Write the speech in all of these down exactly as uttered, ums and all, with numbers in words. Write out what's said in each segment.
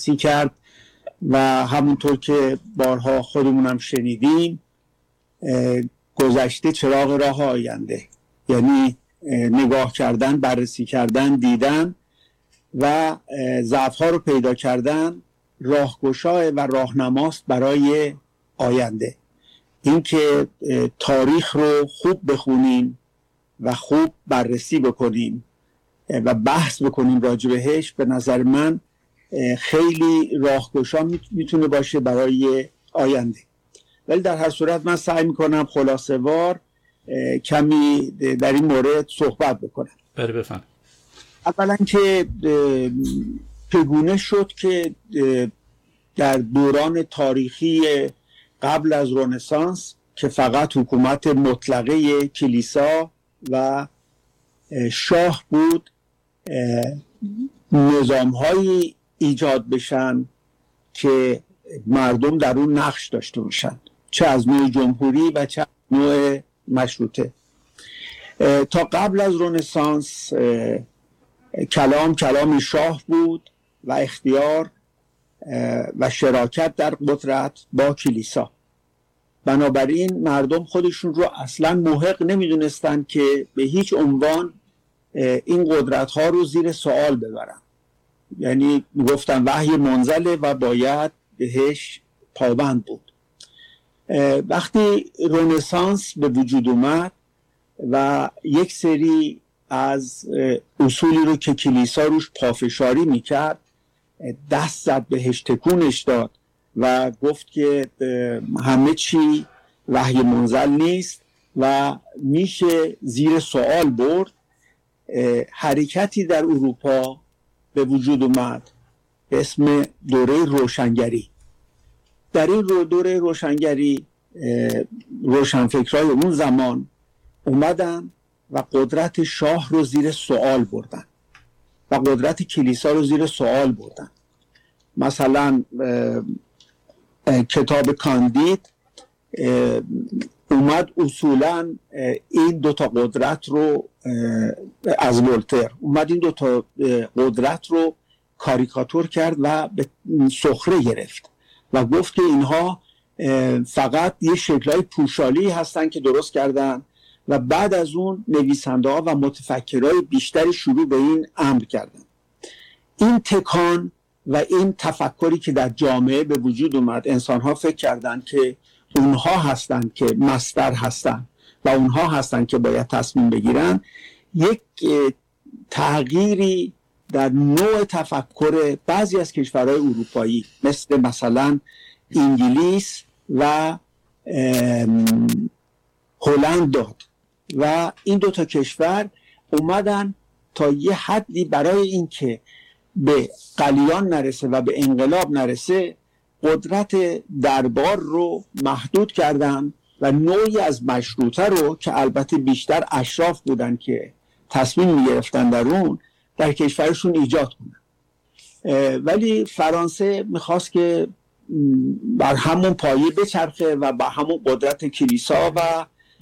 بررسی کرد و همونطور که بارها خودمونم شنیدیم گذشته چراغ راه آینده، یعنی نگاه کردن، بررسی کردن، دیدن و ضعف‌ها رو پیدا کردن راهگشا و راهنماست برای آینده. اینکه تاریخ رو خوب بخونیم و خوب بررسی بکنیم و بحث بکنیم راجع بهش، به نظر من خیلی راهگشا میتونه باشه برای آینده. ولی در هر صورت من سعی میکنم خلاصه وار کمی در این مورد صحبت بکنم. بله بفهم. اولا که چگونه شد که در دوران تاریخی قبل از رنسانس که فقط حکومت مطلقه کلیسا و شاه بود، نظام‌هایی ایجاد بشن که مردم در اون نقش داشته باشن، چه از نوع جمهوری و چه از نوع مشروطه. تا قبل از رنسانس کلام کلام شاه بود و اختیار و شراکت در قدرت با کلیسا. بنابراین مردم خودشون رو اصلا محق نمیدونستن که به هیچ عنوان این قدرت ها رو زیر سوال ببرن. یعنی گفتن وحی منزله و باید بهش پابند بود. وقتی رنسانس به وجود اومد و یک سری از اصولی رو که کلیسا روش پافشاری میکرد دست زد بهش، تکونش داد و گفت که همه چی وحی منزل نیست و میشه زیر سوال برد، حرکتی در اروپا به وجود اومد به اسم دوره روشنگری. در این دوره روشنگری روشنفکرای اون زمان اومدن و قدرت شاه رو زیر سوال بردن و قدرت کلیسا رو زیر سوال بردن. مثلا کتاب کاندید اومد اصولا این دوتا قدرت رو از ولتر اومد این دوتا قدرت رو کاریکاتور کرد و به سخره گرفت و گفت که اینها فقط یه شکل‌های پوشالی هستن که درست کردن و بعد از اون نویسنده ها و متفکرای بیشتری شروع به این امر کردن. این تکان و این تفکری که در جامعه به وجود اومد، انسان ها فکر کردن که اونها هستن که مصدر هستن و اونها هستن که باید تصمیم بگیرن، یک تغییری در نوع تفکر بعضی از کشورهای اروپایی مثل مثلا انگلیس و هلند داد و این دو تا کشور اومدن تا یه حدی برای اینکه به قلیان نرسه و به انقلاب نرسه قدرت دربار رو محدود کردن و نوعی از مشروطه رو که البته بیشتر اشراف بودن که تصمیم می‌گرفتن در اون در کشورشون ایجاد کنن. ولی فرانسه میخواست که بر همون پایه بچرخه و با همون قدرت کلیسا و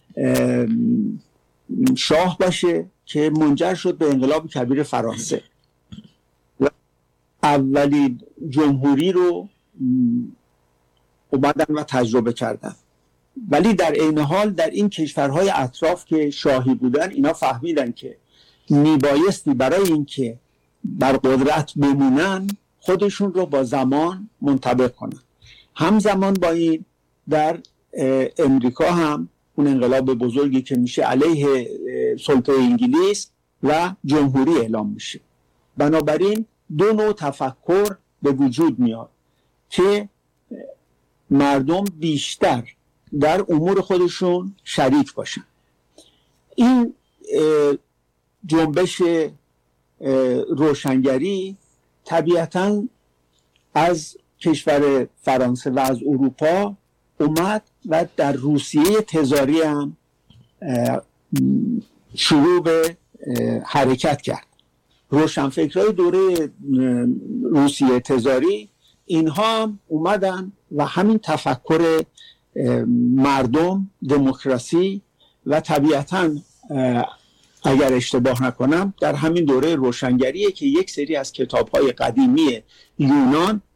شاه باشه که منجر شد به انقلاب کبیر فرانسه. اولین جمهوری رو اومدن و تجربه کردن. ولی در عین حال در این کشورهای اطراف که شاهی بودن اینا فهمیدن که میبایستی برای اینکه بر قدرت بمونن خودشون رو با زمان منطبق کنن. همزمان با این در امریکا هم اون انقلاب بزرگی که میشه علیه سلطه انگلیس و جمهوری اعلام میشه. بنابراین دو نوع تفکر به وجود میاد که مردم بیشتر در امور خودشون شریک باشن. این جنبش روشنگری طبیعتاً از کشور فرانسه و از اروپا اومد و در روسیه تزاری هم شروع به حرکت کرد. روشنفکرهای دوره روسیه تزاری اینها هم اومدن و همین تفکر مردم، دموکراسی و طبیعتاً اگر اشتباه نکنم در همین دوره روشنگریه که یک سری از کتاب‌های قدیمی یونان